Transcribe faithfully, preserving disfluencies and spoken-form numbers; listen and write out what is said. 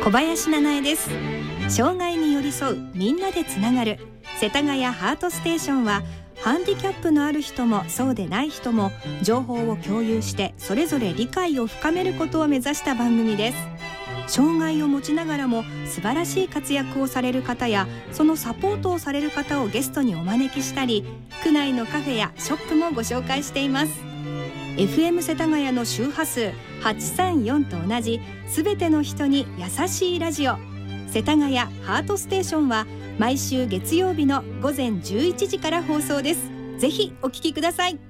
小林七重です。障害に寄り添う、みんなでつながる世田谷ハートステーションは、ハンディキャップのある人もそうでない人も情報を共有してそれぞれ理解を深めることを目指した番組です。障害を持ちながらも素晴らしい活躍をされる方や、そのサポートをされる方をゲストにお招きしたり、区内のカフェやショップもご紹介しています。 エフエム 世田谷の周波数はちさんよんと同じ、すべての人に優しいラジオ、世田谷ハートステーションは毎週月曜日のごぜんじゅういちじから放送です。ぜひお聞きください。